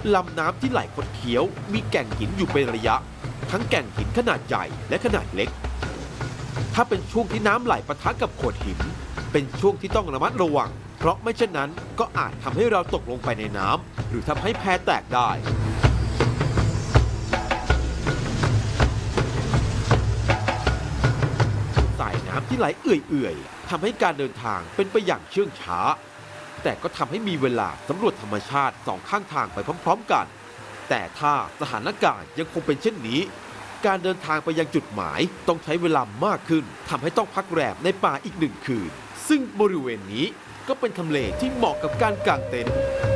ลำน้ำที่ไหลคดเคี้ยวมีแก่งหินอยู่เป็นระยะทั้งแก่งหินขนาดใหญ่และขนาดเล็กถ้าเป็นช่วงที่น้ำไหลปะทะกับโขดหินเป็นช่วงที่ต้องระมัดระวังเพราะไม่เช่นนั้นก็อาจทำให้เราตกลงไปในน้ำหรือทำให้แพแตกได้สายน้ำที่ไหลเอื่อยๆทำให้การเดินทางเป็นไปอย่างเชื่องช้าแต่ก็ทำให้มีเวลาสำรวจธรรมชาติสองข้างทางไปพร้อมๆกันแต่ถ้าสถานการณ์ยังคงเป็นเช่นนี้การเดินทางไปยังจุดหมายต้องใช้เวลามากขึ้นทำให้ต้องพักแรมในป่าอีก1 คืนซึ่งบริเวณนี้ก็เป็นทำเลที่เหมาะกับการกางเต็นท์